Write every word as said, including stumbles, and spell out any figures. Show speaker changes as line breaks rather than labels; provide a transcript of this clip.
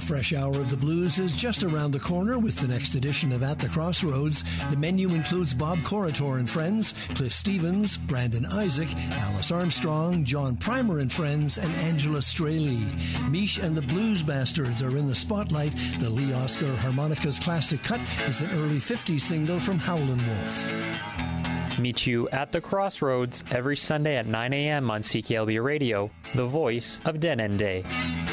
fresh hour of the blues is just around the corner with the next edition of At the Crossroads. The menu includes Bob Corritor and Friends, Cliff Stevens, Brandon Isaac, Alice Armstrong, John Primer and Friends, and Angela Straley. Mish and the Blues Bastards are in the spotlight. The Lee Oscar Harmonicas classic cut is an early fifties single from Howlin' Wolf.
Meet you at the Crossroads every Sunday at nine a.m. on C K L B Radio, the voice of Dead End Day.